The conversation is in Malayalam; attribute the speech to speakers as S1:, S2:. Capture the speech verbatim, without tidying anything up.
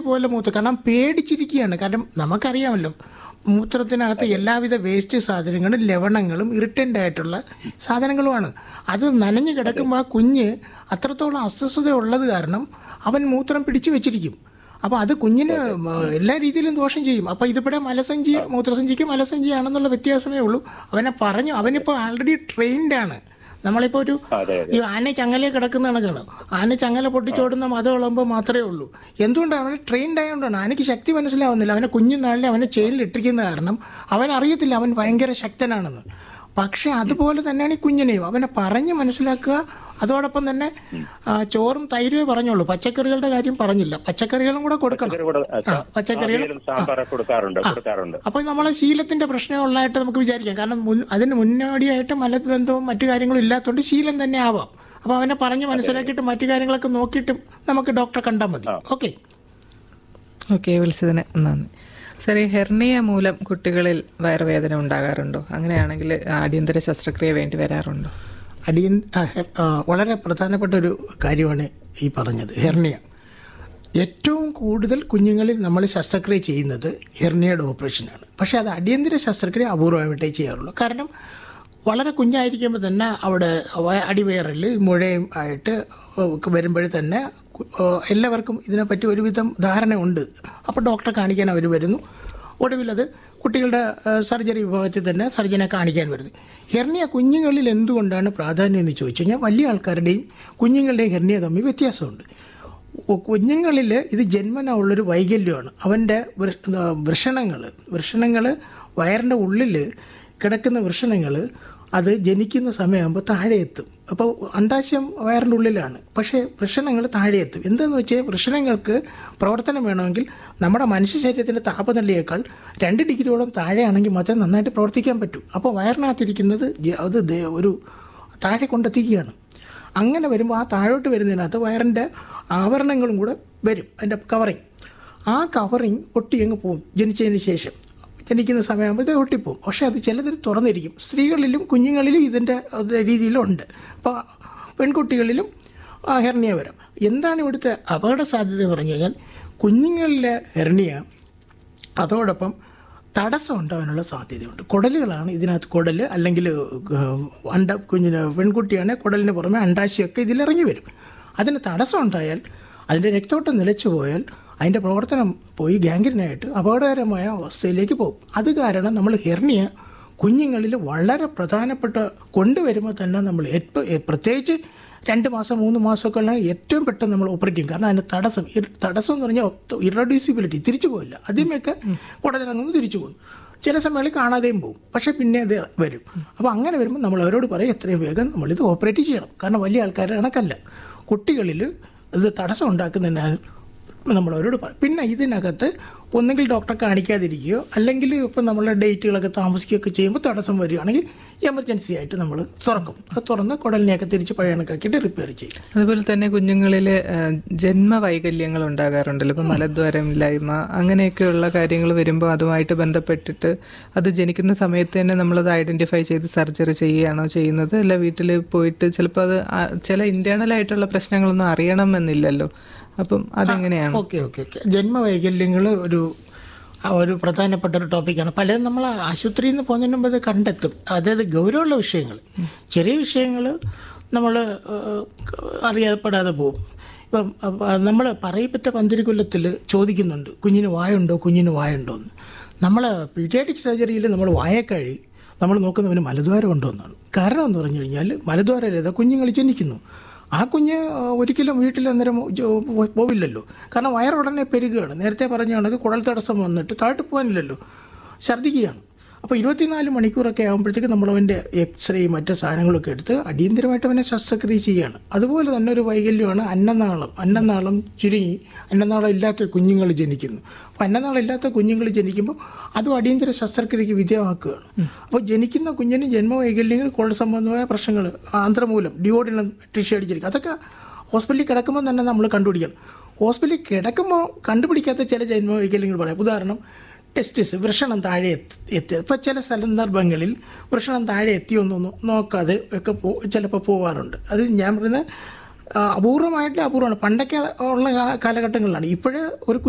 S1: പോലെ മൂത്രം, കാരണം പേടിച്ചിരിക്കുകയാണ്. കാരണം നമുക്കറിയാമല്ലോ മൂത്രത്തിനകത്ത് എല്ലാവിധ വേസ്റ്റ് സാധനങ്ങളും ലവണങ്ങളും ഇറിറ്റൻ്റ് ആയിട്ടുള്ള സാധനങ്ങളുമാണ്. അത് നനഞ്ഞു കിടക്കുമ്പോൾ ആ കുഞ്ഞ് അത്രത്തോളം അസ്വസ്ഥത ഉള്ളത് കാരണം അവൻ മൂത്രം പിടിച്ചു വെച്ചിരിക്കും. അപ്പോൾ അത് കുഞ്ഞിന് എല്ലാ രീതിയിലും ദോഷം ചെയ്യും. അപ്പോൾ ഇതിവിടെ മലസഞ്ചി മൂത്രസഞ്ചിക്ക് മലസഞ്ചിയാണെന്നുള്ള വ്യത്യാസമേ ഉള്ളൂ. അവനെ പറഞ്ഞു, അവനിപ്പോൾ ആൾറെഡി ട്രെയിൻഡാണ്. നമ്മളിപ്പോൾ ഒരു ഈ ആന ചങ്ങല കിടക്കുന്ന കണക്കാണ്. ആന ചങ്ങല പൊട്ടിച്ചോടുന്ന മതം ഉള്ളപ്പോൾ മാത്രമേ ഉള്ളൂ. എന്തുകൊണ്ടാണ്? അവന് ട്രെയിൻഡ് ആയതുകൊണ്ടാണ്. ആനയ്ക്ക് ശക്തി മനസ്സിലാവുന്നില്ല. അവനെ കുഞ്ഞുനാളിൽ അവനെ ചെയിനിൽ ഇട്ടിരിക്കുന്ന കാരണം അവൻ അറിയത്തില്ല അവൻ ഭയങ്കര ശക്തനാണെന്ന്. പക്ഷെ അതുപോലെ തന്നെയാണ് ഈ കുഞ്ഞിനെയും അവനെ പറഞ്ഞ് മനസ്സിലാക്കുക. അതോടൊപ്പം തന്നെ ചോറും തൈരുമേ പറഞ്ഞോളൂ, പച്ചക്കറികളുടെ കാര്യം പറഞ്ഞില്ല. പച്ചക്കറികളും കൂടെ കൊടുക്കണം. പച്ചക്കറികൾ അപ്പോൾ നമ്മളെ ശീലത്തിന്റെ പ്രശ്നമുള്ളതായിട്ട് നമുക്ക് വിചാരിക്കാം. കാരണം അതിന് മുന്നോടിയായിട്ട് മലബന്ധവും മറ്റു കാര്യങ്ങളും ഇല്ലാത്തതുകൊണ്ട് ശീലം തന്നെ ആവാം. അപ്പോൾ അവനെ പറഞ്ഞ് മനസ്സിലാക്കിയിട്ട് മറ്റു കാര്യങ്ങളൊക്കെ നോക്കിയിട്ടും നമുക്ക് ഡോക്ടറെ കണ്ടാൽ മതി. ഓക്കെ
S2: ഓക്കെ വിളിച്ചതിന് നന്ദി. സാർ, ഈ ഹെർണിയ മൂലം കുട്ടികളിൽ വയറുവേദന ഉണ്ടാകാറുണ്ടോ? അങ്ങനെയാണെങ്കിൽ അടിയന്തര ശസ്ത്രക്രിയ വേണ്ടി വരാറുണ്ടോ?
S1: അടിയ വളരെ പ്രധാനപ്പെട്ട ഒരു കാര്യമാണ് ഈ പറഞ്ഞത്, ഹെർണിയ. ഏറ്റവും കൂടുതൽ കുഞ്ഞുങ്ങളിൽ നമ്മൾ ശസ്ത്രക്രിയ ചെയ്യുന്നത് ഹെർണിയയുടെ ഓപ്പറേഷനാണ്. പക്ഷേ അത് അടിയന്തര ശസ്ത്രക്രിയ അപൂർവമായിട്ടേ ചെയ്യാറുള്ളൂ. കാരണം വളരെ കുഞ്ഞായിരിക്കുമ്പോൾ തന്നെ അവിടെ അടിവയറിൽ മുഴയും ആയിട്ട് വരുമ്പോഴേ തന്നെ എല്ലാവർക്കും ഇതിനെപ്പറ്റി ഒരുവിധം ധാരണ ഉണ്ട്. അപ്പോൾ ഡോക്ടറെ കാണിക്കാൻ അവർ വരുന്നു. ഒടുവിലത് കുട്ടികളുടെ സർജറി വിഭാഗത്തിൽ തന്നെ സർജനെ കാണിക്കാൻ വരുന്നത്. ഹെർണിയ കുഞ്ഞുങ്ങളിൽ എന്തുകൊണ്ടാണ് പ്രാധാന്യം എന്ന് ചോദിച്ചു കഴിഞ്ഞാൽ വലിയ ആൾക്കാരുടെയും കുഞ്ഞുങ്ങളുടെയും ഹെർണിയ തമ്മിൽ വ്യത്യാസമുണ്ട്. കുഞ്ഞുങ്ങളിൽ ഇത് ജന്മന ഉള്ളൊരു വൈകല്യമാണ്. അവൻ്റെ വൃഷണങ്ങൾ വൃഷണങ്ങൾ വയറിൻ്റെ ഉള്ളിൽ കിടക്കുന്ന വൃഷണങ്ങൾ അത് ജനിക്കുന്ന സമയമാകുമ്പോൾ താഴെ എത്തും. അപ്പോൾ അണ്ഡാശയം വയറിൻ്റെ ഉള്ളിലാണ്, പക്ഷേ വൃഷണങ്ങൾ താഴെ എത്തും. എന്താണെന്ന് വെച്ചാൽ വൃഷണങ്ങൾക്ക് പ്രവർത്തനം വേണമെങ്കിൽ നമ്മുടെ മനുഷ്യ ശരീരത്തിൻ്റെ താപനിലയേക്കാൾ രണ്ട് ഡിഗ്രിയോളം താഴെയാണെങ്കിൽ മാത്രമേ നന്നായിട്ട് പ്രവർത്തിക്കാൻ പറ്റൂ. അപ്പോൾ വയറിനകത്തിരിക്കുന്നത് അത് ഒരു താഴെ കൊണ്ടെത്തിക്കുകയാണ്. അങ്ങനെ വരുമ്പോൾ ആ താഴോട്ട് വരുന്നതിനകത്ത് വയറിൻ്റെ ആവരണങ്ങളും കൂടെ വരും, അതിൻ്റെ കവറിങ്. ആ കവറിങ് പൊട്ടി അങ്ങ് പോവും. ജനിച്ചതിന് ശേഷം ജനിക്കുന്ന സമയമാകുമ്പോഴത്തെ ഒട്ടിപ്പോവും. പക്ഷേ അത് ചിലതിൽ തുറന്നിരിക്കും. സ്ത്രീകളിലും കുഞ്ഞുങ്ങളിലും ഇതിൻ്റെ രീതിയിലുണ്ട്. അപ്പോൾ പെൺകുട്ടികളിലും ഹെർണിയ വരാം. എന്താണ് ഇവിടുത്തെ അപകട സാധ്യത എന്ന് പറഞ്ഞു കഴിഞ്ഞാൽ കുഞ്ഞുങ്ങളിലെ ഹെർണിയ അതോടൊപ്പം തടസ്സം ഉണ്ടാകാനുള്ള സാധ്യതയുണ്ട്. കുടലുകളാണ് ഇതിനകത്ത്, കുടൽ അല്ലെങ്കിൽ അണ്ട കുഞ്ഞിന് പെൺകുട്ടിയാണെങ്കിൽ കുടലിന് പുറമെ അണ്ടാശയൊക്കെ ഇതിലിറങ്ങി വരും. അതിന് തടസ്സം ഉണ്ടായാൽ, അതിൻ്റെ രക്തോട്ടം നിലച്ചു പോയാൽ അതിൻ്റെ പ്രവർത്തനം പോയി ഗാംഗ്രീനായിട്ട് അപകടകരമായ അവസ്ഥയിലേക്ക് പോകും. അത് കാരണം നമ്മൾ ഹെർണിയ കുഞ്ഞുങ്ങളിൽ വളരെ പ്രധാനപ്പെട്ട കൊണ്ടുവരുമ്പോൾ തന്നെ നമ്മൾ ഏറ്റവും പ്രത്യേകിച്ച് രണ്ട് മാസം മൂന്ന് മാസമൊക്കെ ഉള്ള ഏറ്റവും പെട്ടെന്ന് നമ്മൾ ഓപ്പറേറ്റ് ചെയ്യും. കാരണം അതിൻ്റെ തടസ്സം തടസ്സം എന്ന് പറഞ്ഞാൽ ഇറഡ്യൂസിബിലിറ്റി, തിരിച്ചു പോയില്ല. ആദ്യമൊക്കെ കുടലിറങ്ങുന്നു, തിരിച്ചു പോകുന്നു. ചില സമയങ്ങളിൽ കാണാതെയും പോകും, പക്ഷേ പിന്നെ അത് വരും. അപ്പോൾ അങ്ങനെ വരുമ്പോൾ നമ്മൾ അവരോട് പറയും എത്രയും വേഗം നമ്മളിത് ഓപ്പറേറ്റ് ചെയ്യണം. കാരണം വലിയ ആൾക്കാരുടെ കണക്കല്ല, കുട്ടികളിൽ ഇത് തടസ്സം ഉണ്ടാക്കുന്നതിനാൽ നമ്മൾ അവരോട് പറയും. പിന്നെ ഇതിനകത്ത് ഒന്നുകിൽ ഡോക്ടറെ കാണിക്കാതിരിക്കുകയോ അല്ലെങ്കിൽ ഇപ്പം നമ്മളെ ഡേറ്റുകളൊക്കെ താമസിക്കുകയൊക്കെ ചെയ്യുമ്പോൾ തടസ്സം വരികയാണെങ്കിൽ എമർജൻസി ആയിട്ട് നമ്മൾ തുറക്കും. അത് തുറന്ന് കുടലിനെയൊക്കെ തിരിച്ച് പഴയ കണക്കാക്കിയിട്ട് റിപ്പയർ ചെയ്യും.
S2: അതുപോലെ തന്നെ കുഞ്ഞുങ്ങളിൽ ജന്മവൈകല്യങ്ങൾ ഉണ്ടാകാറുണ്ടല്ലോ. ഇപ്പം മലദ്വാരമില്ലായ്മ അങ്ങനെയൊക്കെയുള്ള കാര്യങ്ങൾ വരുമ്പോൾ അതുമായിട്ട് ബന്ധപ്പെട്ടിട്ട് അത് ജനിക്കുന്ന സമയത്ത് തന്നെ നമ്മളത് ഐഡൻറ്റിഫൈ ചെയ്ത് സർജറി ചെയ്യുകയാണോ ചെയ്യുന്നത്? അല്ല വീട്ടിൽ പോയിട്ട് ചിലപ്പോൾ അത് ചില ഇൻറ്റേർണൽ ആയിട്ടുള്ള പ്രശ്നങ്ങളൊന്നും അറിയണമെന്നില്ലല്ലോ. അപ്പം അതെങ്ങനെയാണ്?
S1: ഓക്കെ ഓക്കെ ഓക്കെ ജന്മവൈകല്യങ്ങൾ ഒരു ഒരു പ്രധാനപ്പെട്ട ഒരു ടോപ്പിക്കാണ്. പലതും നമ്മൾ ആശുപത്രിയിൽ നിന്ന് പോകുന്നതിന് മുമ്പ് അത് കണ്ടെത്തും. അതായത് ഗൗരവമുള്ള വിഷയങ്ങൾ, ചെറിയ വിഷയങ്ങൾ നമ്മൾ അറിയപ്പെടാതെ പോകും. ഇപ്പം നമ്മൾ പറയപ്പെട്ട പന്തിരിക്കൊല്ലത്തിൽ ചോദിക്കുന്നുണ്ട് കുഞ്ഞിന് വായുണ്ടോ കുഞ്ഞിന് വായുണ്ടോ എന്ന്. നമ്മൾ പീഡിയാട്രിക് സർജറിയിൽ നമ്മൾ വായക്കഴി നമ്മൾ നോക്കുന്നവന് മലദ്വാരം ഉണ്ടോ എന്നാണ്. കാരണം എന്ന് പറഞ്ഞു കഴിഞ്ഞാൽ മലദ്വാരമില്ലാതെ കുഞ്ഞുങ്ങൾ ജനിക്കുന്നു. ആ കുഞ്ഞ് ഒരിക്കലും വീട്ടിൽ അന്നേരം പോവില്ലല്ലോ. കാരണം വയറുടനെ പെരുകുകയാണ്. നേരത്തെ പറഞ്ഞ കണക്ക് കുടൽ തടസ്സം വന്നിട്ട് താഴ്ത്തു പോകാനില്ലല്ലോ, ഛർദ്ദിക്കുകയാണ്. അപ്പോൾ ഇരുപത്തിനാല് മണിക്കൂറൊക്കെ ആകുമ്പോഴത്തേക്ക് നമ്മളവൻ്റെ എക്സ്റേ മറ്റു സാധനങ്ങളൊക്കെ എടുത്ത് അടിയന്തരമായിട്ട് അവനെ ശസ്ത്രക്രിയ ചെയ്യുകയാണ്. അതുപോലെ തന്നെ ഒരു വൈകല്യമാണ് അന്നനാളം. അന്നനാളം ചുരുങ്ങി അന്നനാളം ഇല്ലാത്ത കുഞ്ഞുങ്ങൾ ജനിക്കുന്നു. അപ്പോൾ അന്നനാളം ഇല്ലാത്ത കുഞ്ഞുങ്ങൾ ജനിക്കുമ്പോൾ അതും അടിയന്തര ശസ്ത്രക്രിയയ്ക്ക് വിധേയമാക്കുകയാണ്. അപ്പോൾ ജനിക്കുന്ന കുഞ്ഞിന് ജന്മവൈകല്യങ്ങൾ, കുടൽ സംബന്ധമായ പ്രശ്നങ്ങൾ, ആന്ത്രമൂലം, ഡിയോഡിനം ടിഷ്യൂ അടിച്ചിരിക്കും, അതൊക്കെ ഹോസ്പിറ്റലിൽ കിടക്കുമ്പോൾ തന്നെ നമ്മൾ കണ്ടുപിടിക്കണം. ഹോസ്പിറ്റലിൽ കിടക്കുമ്പോൾ കണ്ടുപിടിക്കാത്ത ചില ജന്മവൈകല്യങ്ങൾ പറയാം. ഉദാഹരണം ടെസ്റ്റിസ്, വൃഷണം താഴെ എത്തി എത്തി ഇപ്പോൾ ചില സന്ദർഭങ്ങളിൽ വൃഷണം താഴെ എത്തിയൊന്നും നോക്കാതെ ഒക്കെ പോ ചിലപ്പോൾ പോകാറുണ്ട്. അത് ഞാൻ പറയുന്നത് അപൂർവമായിട്ട് അപൂർവമാണ്. പണ്ടൊക്കെ ഉള്ള കാലഘട്ടങ്ങളിലാണ്. ഇപ്പോഴേ ഒരു